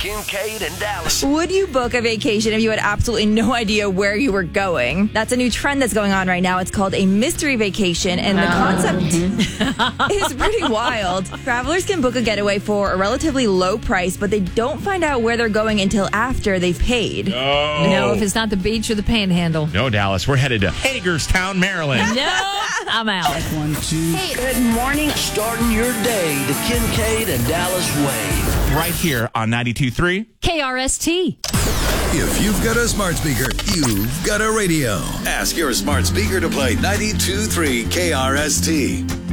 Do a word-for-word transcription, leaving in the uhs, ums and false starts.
Kincaid and Dallas. Would you book a vacation if you had absolutely no idea where you were going? That's a new trend that's going on right now. It's called a mystery vacation, and the concept is pretty wild. Travelers can book a getaway for a relatively low price, but they don't find out where they're going until after they've paid. No. No, if it's not the beach or the Panhandle. No, Dallas. We're headed to Hagerstown, Maryland. No, I'm out. One, two. Hey, good morning. Starting your day the Kincaid and Dallas way. Right here on ninety-two point three. K R S T. If you've got a smart speaker, you've got a radio. Ask your smart speaker to play ninety-two point three K R S T.